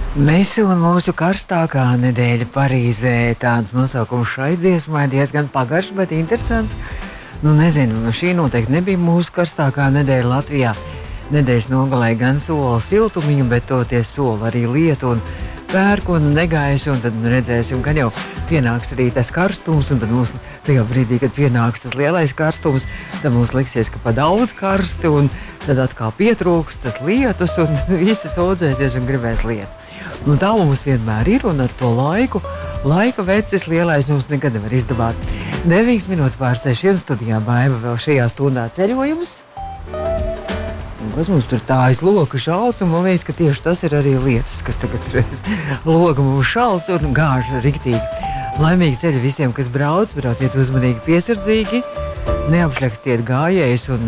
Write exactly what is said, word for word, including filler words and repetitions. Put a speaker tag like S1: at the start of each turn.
S1: Mēs un mūsu karstākā nedēļa Parīzē, tāds nosaukums šai dziesmai diezgan pagaršs, bet interesants. Nu, nezinu, šī noteikti nebija mūsu karstākā nedēļa Latvijā. Nedēļas nogalē gan sola siltumiņu, bet toties sola arī lietu un pērkonu negaisu, un tad nu, redzēsim, ka jau pienāks arī tas karstums, un tad mums tajā brīdī, kad pienāks tas lielais karstums, tad mums liksies, ka pa daudz karsti, un tad atkal pietrūks tas lietus, un visi sūdzēsies un gribēs lietu. Nu, tā mums vienmēr ir, un ar to laiku, laika vecis lielais mums nekad nevar izdabāt. deviņas minūtes pār sešiem studijā Baiva vēl šajā stundā ceļojums. Un kas mums tur tā aiz loka šauc, un man liekas, ka tieši tas ir arī lietus, kas tagad reiz loga mums šauc un gāž riktīgi. Laimīgi ceļi visiem, kas brauc, brauciet uzmanīgi, piesardzīgi, neapšļakstiet gājējus un